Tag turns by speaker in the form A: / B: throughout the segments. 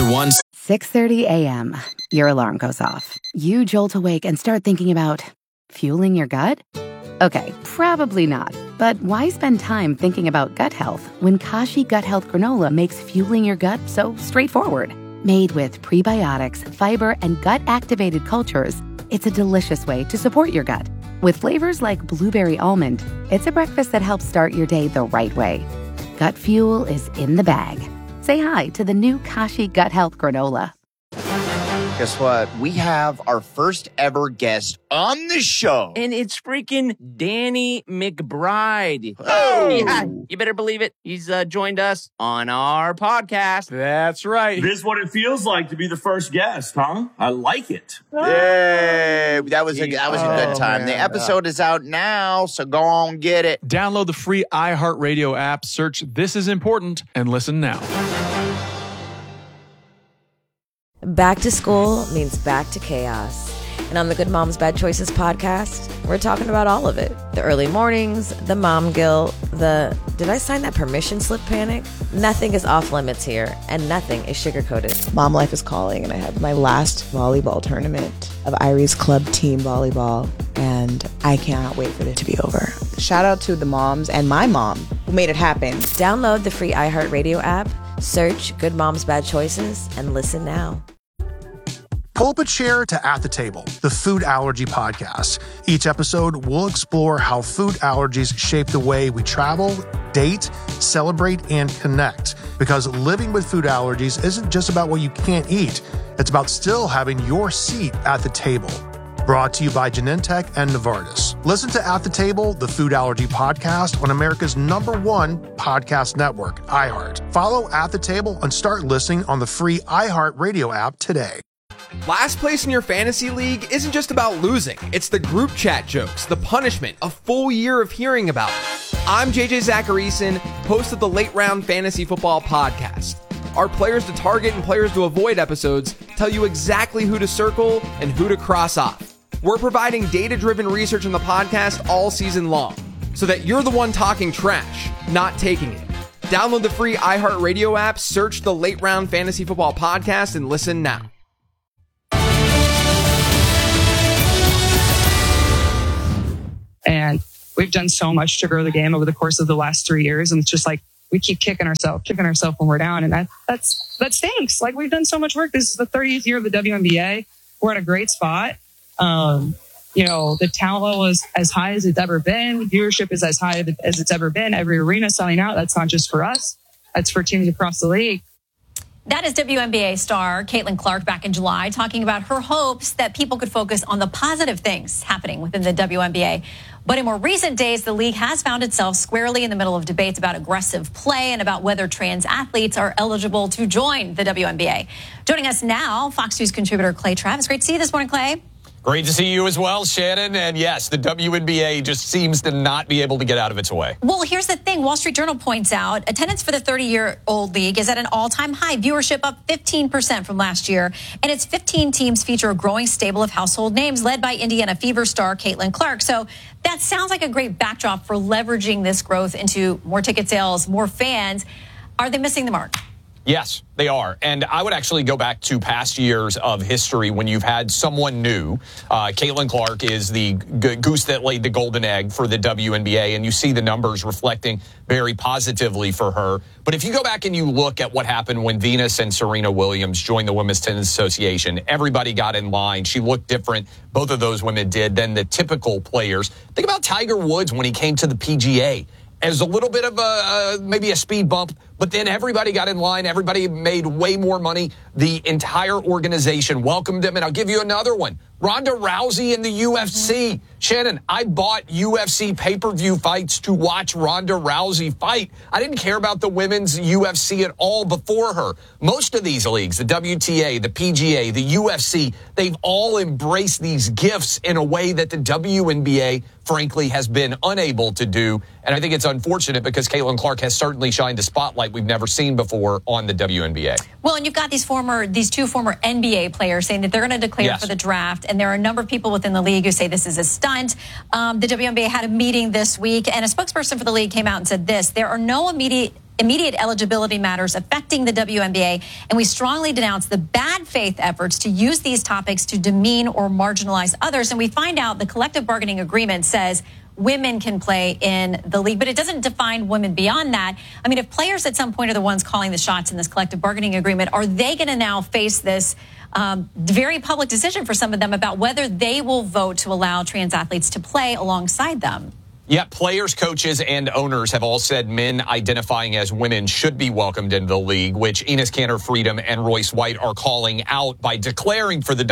A: everyone.
B: 6:30 a.m. Your alarm goes off. You jolt awake and start thinking about fueling your gut? Okay, probably not. But why spend time thinking about gut health when Kashi Gut Health Granola makes fueling your gut so straightforward? Made with prebiotics, fiber, and gut-activated cultures, it's a delicious way to support your gut. With flavors like blueberry almond, it's a breakfast that helps start your day the right way. Gut fuel is in the bag. Say hi to the new Kashi Gut Health Granola.
C: Guess what? We have our first ever guest on the show.
D: And it's freaking Danny McBride.
C: Oh!
D: Yeah, you better believe it. He's joined us on our podcast.
E: That's right.
F: This is what it feels like to be the first guest, huh? I like it.
C: Yay! That was a good time.
E: Man.
C: The episode is out now, so go on get it.
E: Download the free iHeartRadio app, search This Is Important, and listen now.
G: Back to school means back to chaos. And on the Good Moms Bad Choices podcast, we're talking about all of it. The early mornings, the mom guilt, the did I sign that permission slip panic? Nothing is off limits here, and nothing is sugar-coated.
H: Mom life is calling, and I have my last volleyball tournament of Irie's club team volleyball, and I cannot wait for it to be over. Shout out to the moms and my mom who made it happen.
G: Download the free iHeartRadio app, search Good Moms Bad Choices, and listen now.
I: Pull up a chair to At the Table, the food allergy podcast. Each episode, we'll explore how food allergies shape the way we travel, date, celebrate, and connect. Because living with food allergies isn't just about what you can't eat. It's about still having your seat at the table. Brought to you by Genentech and Novartis. Listen to At the Table, the food allergy podcast on America's #1 podcast network, iHeart. Follow At the Table and start listening on the free iHeart Radio app today.
J: Last place in your fantasy league isn't just about losing. It's the group chat jokes, the punishment, a full year of hearing about it. I'm JJ Zacharyson, host of the Late Round Fantasy Football Podcast. Our players to target and players to avoid episodes tell you exactly who to circle and who to cross off. We're providing data-driven research in the podcast all season long, so that you're the one talking trash, not taking it. Download the free iHeartRadio app, search the Late Round Fantasy Football Podcast, and listen now.
K: And we've done so much to grow the game over the course of the last 3 years. And it's just like, we keep kicking ourselves when we're down. And that stinks. Like, we've done so much work. This is the 30th year of the WNBA. We're in a great spot. The talent level is as high as it's ever been. Viewership is as high as it's ever been. Every arena selling out. That's not just for us. That's for teams across the league.
L: That is WNBA star Caitlin Clark back in July talking about her hopes that people could focus on the positive things happening within the WNBA. But in more recent days, the league has found itself squarely in the middle of debates about aggressive play and about whether trans athletes are eligible to join the WNBA. Joining us now, Fox News contributor Clay Travis. Great to see you this morning, Clay.
A: Great to see you as well, Shannon. And yes, the WNBA just seems to not be able to get out of its way.
L: Well, here's the thing. Wall Street Journal points out attendance for the 30-year-old league is at an all-time high. Viewership up 15% from last year. And its 15 teams feature a growing stable of household names led by Indiana Fever star Caitlin Clark. So that sounds like a great backdrop for leveraging this growth into more ticket sales, more fans. Are they missing the mark?
A: Yes, they are. And I would actually go back to past years of history when you've had someone new. Caitlin Clark is the goose that laid the golden egg for the WNBA, and you see the numbers reflecting very positively for her. But if you go back and you look at what happened when Venus and Serena Williams joined the Women's Tennis Association, everybody got in line. She looked different, both of those women did, than the typical players. Think about Tiger Woods when he came to the PGA. As a little bit of maybe a speed bump, but then everybody got in line. Everybody made way more money. The entire organization welcomed him. And I'll give you another one. Ronda Rousey in the UFC. Shannon, I bought UFC pay-per-view fights to watch Ronda Rousey fight. I didn't care about the women's UFC at all before her. Most of these leagues, the WTA, the PGA, the UFC, they've all embraced these gifts in a way that the WNBA, frankly, has been unable to do. And I think it's unfortunate because Caitlin Clark has certainly shined a spotlight we've never seen before on the WNBA.
L: Well, and you've got these two former NBA players saying that they're going to declare for the draft. And there are a number of people within the league who say this is a stunt. The WNBA had a meeting this week, and a spokesperson for the league came out and said this: there are no immediate immediate eligibility matters affecting the WNBA, and we strongly denounce the bad faith efforts to use these topics to demean or marginalize others. And we find out the collective bargaining agreement says women can play in the league, but it doesn't define women beyond that. I mean, if players at some point are the ones calling the shots in this collective bargaining agreement, are they going to now face this very public decision for some of them about whether they will vote to allow trans athletes to play alongside them?
A: Yeah, players, coaches, and owners have all said men identifying as women should be welcomed into the league, which Enes Kanter-Freedom and Royce White are calling out by declaring for the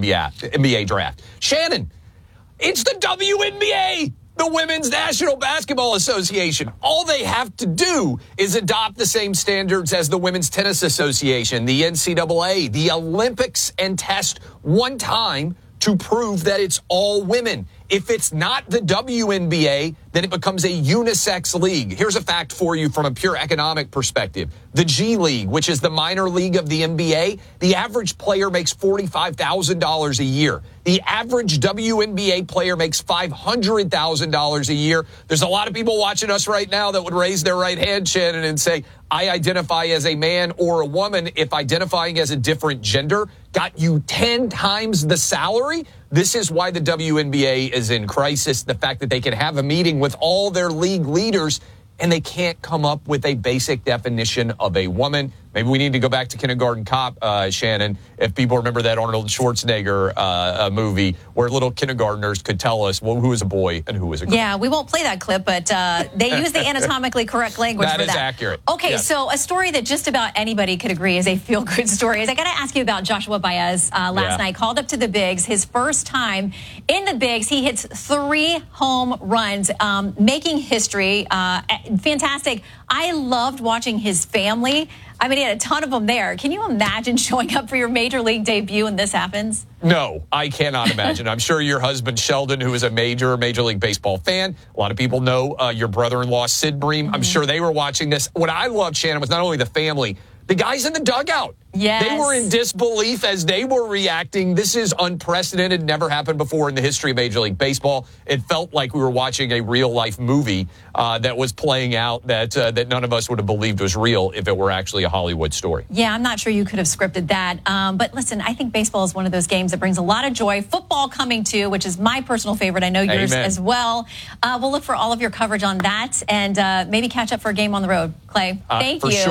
A: WNBA draft. Shannon, it's the WNBA, the Women's National Basketball Association. All they have to do is adopt the same standards as the Women's Tennis Association, the NCAA, the Olympics, and test one time to prove that it's all women. If it's not the WNBA, then it becomes a unisex league. Here's a fact for you from a pure economic perspective. The G League, which is the minor league of the NBA, the average player makes $45,000 a year. The average WNBA player makes $500,000 a year. There's a lot of people watching us right now that would raise their right hand, Shannon, and say, I identify as a man or a woman. If identifying as a different gender got you 10 times the salary, this is why the WNBA is in crisis. The fact that they can have a meeting with all their league leaders and they can't come up with a basic definition of a woman. Maybe we need to go back to Kindergarten Cop, Shannon, if people remember that Arnold Schwarzenegger movie where little kindergartners could tell us, well, who is a boy and who is a girl.
L: Yeah, we won't play that clip, but they use the anatomically correct language for that.
A: That is accurate.
L: Okay,
A: yes.
L: So a story that just about anybody could agree is a feel-good story is I got to ask you about Joshua Baez last night. Called up to the Bigs, his first time in the Bigs. He hits 3 home runs, making history. Fantastic. I loved watching his family. I mean, he had a ton of them there. Can you imagine showing up for your major league debut and this happens?
A: No, I cannot imagine. I'm sure your husband, Sheldon, who is a Major League Baseball fan, a lot of people know your brother-in-law, Sid Bream. I'm sure they were watching this. What I loved, Shannon, was not only the family, the guys in the dugout.
L: Yes.
A: They were in disbelief as they were reacting. This is unprecedented, never happened before in the history of Major League Baseball. It felt like we were watching a real-life movie that was playing out that none of us would have believed was real if it were actually a Hollywood story.
L: Yeah, I'm not sure you could have scripted that. But listen, I think baseball is one of those games that brings a lot of joy. Football coming too, which is my personal favorite. I know yours as well. We'll look for all of your coverage on that and maybe catch up for a game on the road. Clay, thank you.
A: Sure.